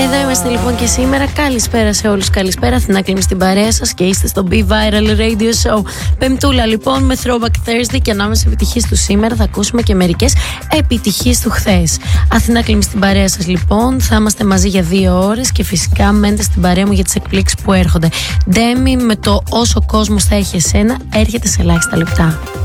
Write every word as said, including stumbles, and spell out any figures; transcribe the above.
Εδώ είμαστε λοιπόν και σήμερα. Καλησπέρα σε όλους. Καλησπέρα. Αθηνά Κλίμη στην παρέα σας και είστε στο Be Viral Radio Show. Πεμπτούλα λοιπόν με Throwback Thursday και ανάμεσα επιτυχίες του σήμερα θα ακούσουμε και μερικές επιτυχίες του χθες. Αθηνά Κλίμη στην παρέα σας λοιπόν. Θα είμαστε μαζί για δύο ώρες και φυσικά μένετε στην παρέα μου για τις εκπλήξεις που έρχονται. Ντέμι με το όσο κόσμος θα έχει εσένα έρχεται σε ελάχιστα λεπτά.